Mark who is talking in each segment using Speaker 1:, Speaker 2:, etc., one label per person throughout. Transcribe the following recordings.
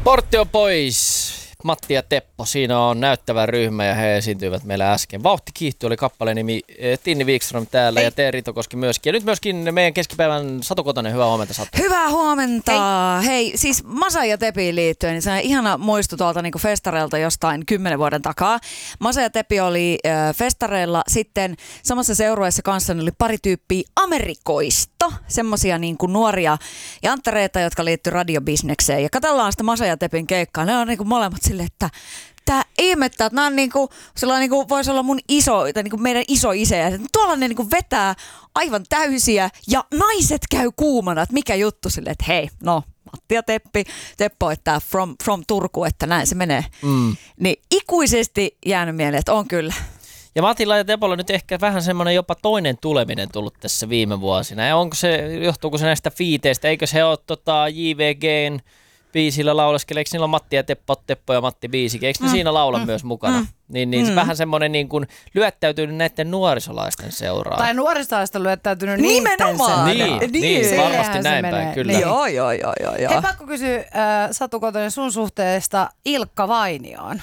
Speaker 1: Portti on pois. Matti ja Teppo, siinä on näyttävä ryhmä ja he esiintyivät meillä äsken. Vauhti kiihtyy oli kappaleen nimi Tinni Wikström täällä. Hei. Ja Tee Ritokoski myöskin. Ja nyt myöskin meidän keskipäivän Satu Kotonen, hyvää huomenta Satu.
Speaker 2: Hyvää huomenta. Hei siis Masa ja Tepiin liittyen, niin se on ihana muistu tuolta niin festareilta jostain 10 vuoden takaa. Masa ja Tepi oli festareilla, sitten samassa seurueessa kanssa oli pari tyyppiä Amerikoista, semmosia niin kuin nuoria janttereita, jotka liittyy radiobisnekseen. Ja katsellaan sitä Masa ja Tepin keikkaa, ne on niin kuin molemmat silleen, että tää ihmettä, että nämä on niinku, sellainen niinku, voisi olla mun iso, tai niinku meidän isoisä. Tuolla ne niinku vetää aivan täysiä ja naiset käy kuumana, että mikä juttu sille, että hei, no Matti ja Teppo, että from Turku, että näin se menee. Niin ikuisesti jäänyt mieleen, että on kyllä.
Speaker 1: Ja Matilla ja Tepolla nyt ehkä vähän semmoinen jopa toinen tuleminen tullut tässä viime vuosina. Ja johtuuko se näistä fiiteistä? Eikö se ole JVGn biisillä lauleskele, eikö niillä on Matti ja Teppo ja Matti biisikin, eikö ne siinä laula myös mukana? Niin se vähän semmoinen niin kuin lyöttäytynyt näiden nuorisolaisten seuraa.
Speaker 3: Tai nuorisolaisten lyöttäytynyt
Speaker 2: nimenomaan.
Speaker 1: Niin, varmasti näin päin, kyllä.
Speaker 2: Niin. Joo.
Speaker 3: Hei, pakko kysyä Satu Kotonen sun suhteesta Ilkka Vainioon.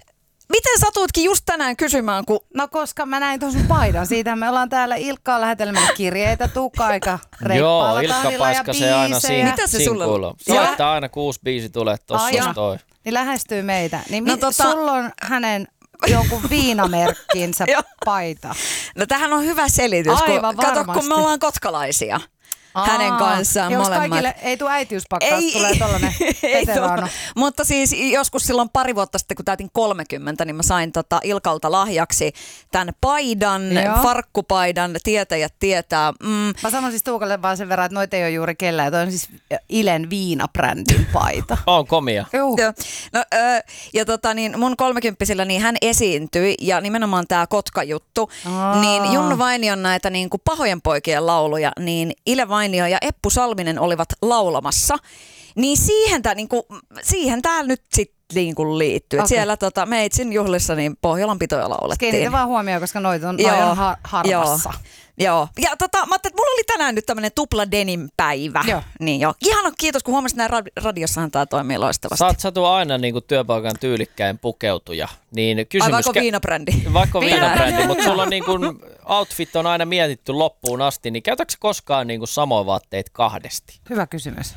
Speaker 2: Miten satuitkin just tänään kysymään, kun...
Speaker 3: No koska mä näin tuon sun paidan. Siitä me ollaan täällä Ilkkaan lähetelmällä kirjeitä, tukka-aika
Speaker 1: Joo, Ilkka paiskasee aina siinä.
Speaker 2: Mitä se sulle on?
Speaker 1: Soittaa aina 6 biisi tulee, tossa toi.
Speaker 3: Niin lähestyy meitä. Niin sulla on hänen jonkun viinamerkkinsä paita.
Speaker 2: No tämähän on hyvä selitys.
Speaker 3: Aivan varmasti.
Speaker 2: Kato, kun me ollaan kotkalaisia. Hänen kanssaan
Speaker 3: jos
Speaker 2: molemmat.
Speaker 3: Kaikille ei tule äitiyspakkaus, tulee tollainen veteraano.
Speaker 2: Mutta siis joskus silloin pari vuotta sitten, kun täytin 30, niin mä sain Ilkalta lahjaksi tämän paidan, farkkupaidan, tietäjät tietää.
Speaker 3: Mä sanon siis Tuukalle vaan sen verran, että noita ei ole juuri kellään. Toi on siis Ilen viinabrändin paita.
Speaker 1: On komia.
Speaker 2: No, niin mun 30-sillä niin hän esiintyi ja nimenomaan tää Kotka-juttu. Niin Junnu Vainion näitä niin kuin pahojen poikien lauluja, niin Ile Vainio ja Eppu Salminen olivat laulamassa, niin siihen tää nyt sitten niinku liittyy. Okay. Siellä Meitsin juhlissa niin Pohjolan pitoja laulettiin.
Speaker 3: Kiinnitä vaan huomioon, koska noita on aivan harvassa.
Speaker 2: Joo. Ja mä ajattelin, että mulla oli tänään nyt tämmönen tupla denim päivä. Joo. Niin joo. Ihana, kiitos, kun huomasit näin radiossahan tää toimii loistavasti.
Speaker 1: Sä oot Satu aina niinku työpaikan tyylikkäin pukeutuja. Niin kysymys...
Speaker 2: Vaikka viinabrändi.
Speaker 1: Vaikka viinabrändi, mutta sulla on niinku outfit on aina mietitty loppuun asti, niin käytätkö koskaan niinku samoja vaatteita kahdesti?
Speaker 3: Hyvä kysymys.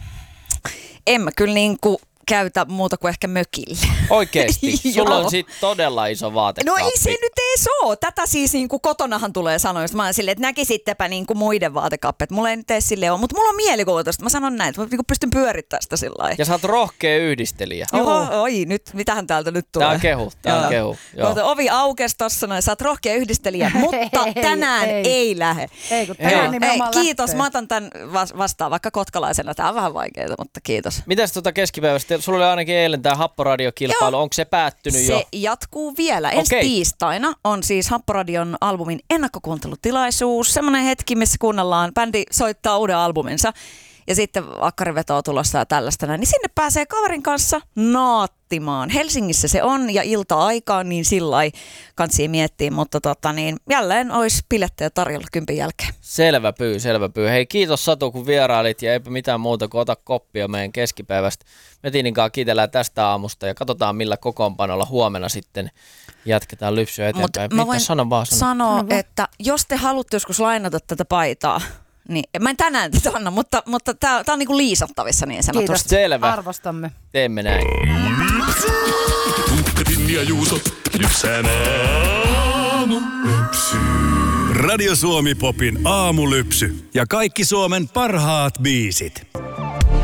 Speaker 2: En mä kyllä niinku käytä muuta kuin ehkä mökille.
Speaker 1: Oikeesti? Sulla on sit todella iso vaatekaappi.
Speaker 2: No ei se nyt ees oo. Tätä siis niinku kotonahan tulee sanoa, jos mä oon silleen, että näkisittepä niinku muiden vaatekaappeet. Mulla ei nyt ees silleen oo, mutta mulla on mielikuvitusta. Mä sanon näin, että mä niinku pystyn pyörittämään sitä sillä lailla.
Speaker 1: Ja sä oot rohkea yhdistelijä.
Speaker 2: Oi, nyt, mitähän täältä nyt tulee?
Speaker 1: Tää on kehu.
Speaker 2: Ovi aukesi tossa noin, sä oot rohkea yhdistelijä, mutta tänään ei lähe. Kiitos, mä otan tän vastaan vaikka kotkalaisena. Tää on vähän vaikeeta, mutta kiitos.
Speaker 1: Mitäs keskipäivästä? Sulla oli ainakin eilen tää Happoradiokilpailu. Onko se päättynyt jo?
Speaker 2: Se jatkuu vielä. Ensi tiistaina on siis Happoradion albumin ennakkokuuntelutilaisuus. Semmoinen hetki, missä kuunnellaan. Bändi soittaa uuden albuminsa. Ja sitten akkariveto tulossa ja tällaista. Niin sinne pääsee kaverin kanssa naattimaan. Helsingissä se on ja ilta-aikaan, niin sillai kansi miettiä. Mutta jälleen olisi bilettejä tarjolla 10 jälkeen.
Speaker 1: Selvä pyy. Hei, kiitos Satu, kun vierailit ja eipä mitään muuta kuin ota koppia meidän keskipäivästä. Me Tiinin kanssa kiitellään tästä aamusta ja katsotaan millä kokoonpanolla huomenna sitten jatketaan lypsyä eteenpäin.
Speaker 2: Mä voin sanoa, että jos te haluatte joskus lainata tätä paitaa, niin mä en tänään tätä anna, mutta tää on niinku liisattavissa niin sanotusti.
Speaker 1: Kiitos. Selvä.
Speaker 3: Arvostamme.
Speaker 1: Teemme näin.
Speaker 4: Tuukka, ja Juuso lypsää aamulypsy. Radio Suomi Popin aamulypsy ja kaikki Suomen parhaat biisit.